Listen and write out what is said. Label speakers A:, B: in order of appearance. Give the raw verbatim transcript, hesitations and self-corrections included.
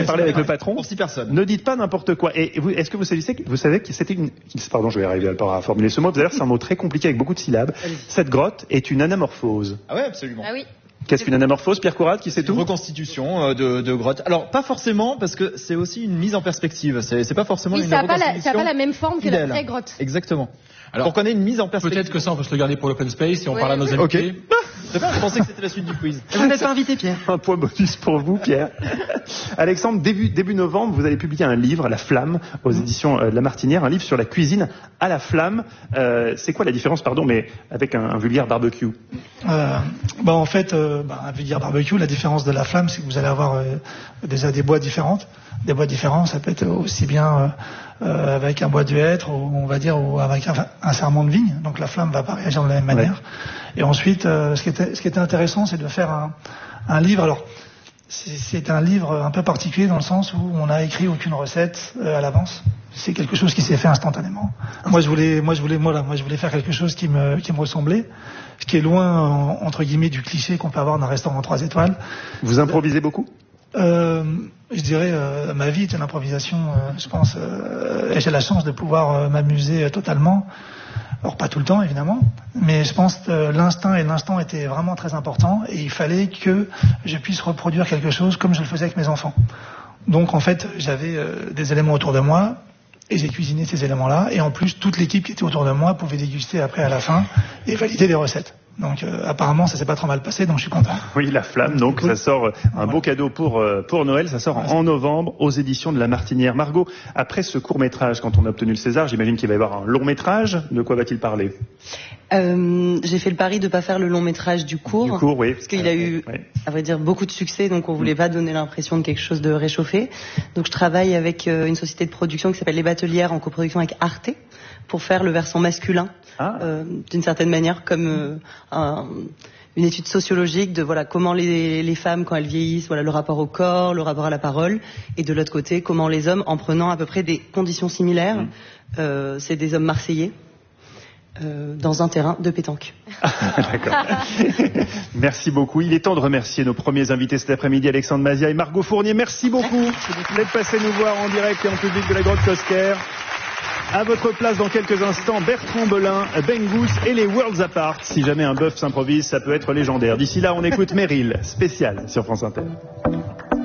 A: ouais, parlé avec
B: ouais.
A: le patron.
C: Pour six personnes.
A: Ne dites pas n'importe quoi. Et vous, est-ce que vous savez, vous savez que c'était une, pardon, je vais arriver à, à formuler ce mot. D'ailleurs, c'est un mot très compliqué avec beaucoup de syllabes. Cette grotte est une anamorphose.
C: Ah ouais, absolument.
D: Ah oui.
A: Qu'est-ce qu'une anamorphose, Pierre Courade, qui sait tout?
C: Une reconstitution euh, de, de grotte. Alors, pas forcément, parce que c'est aussi une mise en perspective. C'est, c'est pas forcément
D: Oui,
C: une
D: ça n'a pas, la-
C: reconstitution.
D: ça a pas la même forme que
C: fidèle.
D: la vraie grotte.
C: Exactement.
E: Alors,
C: pour qu'on ait une mise en perspective.
E: Peut-être que ça, on peut se le garder pour l'open space et on
D: Ouais,
E: parle à nos
D: oui.
E: invités.
C: Ok. C'est bien, je pensais que c'était la suite du quiz.
B: Vous n'êtes pas invité, Pierre.
A: Un point bonus pour vous, Pierre. Alexandre, début, début novembre, vous allez publier un livre, La Flamme, aux éditions euh, de La Martinière, un livre sur la cuisine à la flamme. Euh, c'est quoi la différence, pardon, mais avec un, un vulgaire barbecue?
B: Euh, bah en fait, euh, bah, un vulgaire barbecue, la différence de la flamme, c'est que vous allez avoir euh, déjà des bois différentes. Des bois différents, ça peut être aussi bien euh, euh, avec un bois de hêtre, ou on va dire, ou avec un, un serment de vigne. Donc la flamme va pas réagir de la même manière. Ouais. Et ensuite, euh, ce qui était, ce qui était intéressant, c'est de faire un, un livre. Alors, c'est, c'est un livre un peu particulier dans le sens où on n'a écrit aucune recette euh, à l'avance. C'est quelque chose qui s'est fait instantanément. Moi, je voulais, moi, je voulais, moi, là, moi, je voulais faire quelque chose qui me, qui me ressemblait, ce qui est loin, en, entre guillemets, du cliché qu'on peut avoir dans un restaurant trois étoiles.
A: Vous improvisez beaucoup?
B: Euh, je dirais, euh, ma vie est une improvisation, euh, je pense, euh, et j'ai la chance de pouvoir euh, m'amuser euh, totalement. Alors pas tout le temps évidemment, mais je pense que l'instinct et l'instant étaient vraiment très importants et il fallait que je puisse reproduire quelque chose comme je le faisais avec mes enfants. Donc en fait, j'avais euh, des éléments autour de moi et j'ai cuisiné ces éléments-là et en plus toute l'équipe qui était autour de moi pouvait déguster après à la fin et valider les recettes. Donc euh, apparemment ça s'est pas trop mal passé, donc je suis content.
A: Oui, La Flamme, donc ça sort, euh, un beau cadeau pour euh, pour Noël, ça sort en novembre aux éditions de La Martinière. Margot, après ce court métrage, quand on a obtenu le César, j'imagine qu'il va y avoir un long métrage. De quoi va-t-il parler?
F: Euh, j'ai fait le pari de pas faire le long métrage du court,
A: Du court, oui.
F: parce qu'il a eu,
A: Oui.
F: à vrai dire, beaucoup de succès, donc on voulait pas donner l'impression de quelque chose de réchauffé. Donc je travaille avec euh, une société de production qui s'appelle Les Batelières en coproduction avec Arte pour faire le versant masculin,
A: Ah.
F: euh, d'une certaine manière, comme euh, un, une étude sociologique de voilà comment les, les femmes quand elles vieillissent, voilà le rapport au corps, le rapport à la parole, et de l'autre côté comment les hommes, en prenant à peu près des conditions similaires, mmh. euh, c'est des hommes marseillais. Euh, dans un terrain de pétanque.
A: D'accord. Merci beaucoup. Il est temps de remercier nos premiers invités cet après-midi, Alexandre Mazia et Margot Fournier. Merci beaucoup d'être passé nous voir en direct et en public de la Grotte Cosquer. À votre place dans quelques instants, Bertrand Belin, Bengouz et les Worlds Apart. Si jamais un bœuf s'improvise, ça peut être légendaire. D'ici là, on écoute Meryl, spécial sur France Inter.